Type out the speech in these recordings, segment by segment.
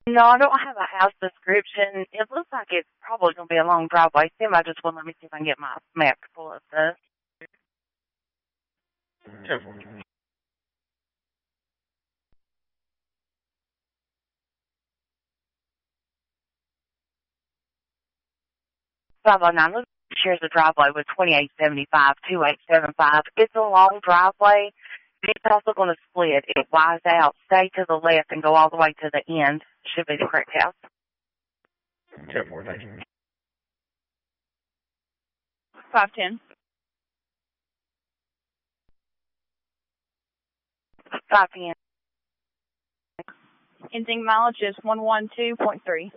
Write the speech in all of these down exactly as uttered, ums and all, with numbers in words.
No, I don't have a house description. It looks like it's probably going to be a long driveway. See, I just want to let me see if I can get my map to pull up this. ten five oh nine shares a driveway with twenty-eight seventy-five, twenty-eight seventy-five. It's a long driveway. It's also going to split. It wires out. Stay to the left and go all the way to the end. Should be the correct house. ten four, thank you. five ten. five ten. Ending mileage is one one two point three.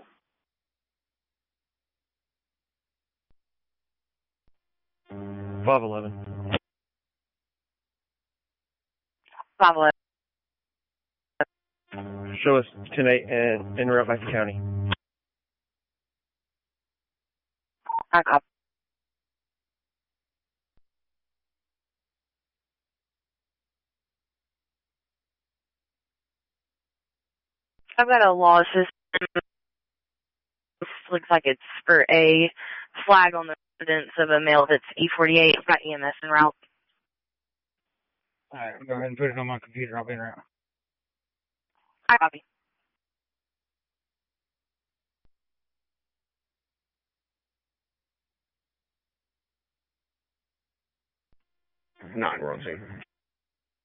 five eleven. five eleven. Show us ten eight and in Roughneck County. I copy. I've got a law system. This looks like it's for a flag on the residence of a male that's E forty-eight. I've got E M S en route. All right, go ahead and put it on my computer. I'll be en route. I copy. Nine, we're on scene.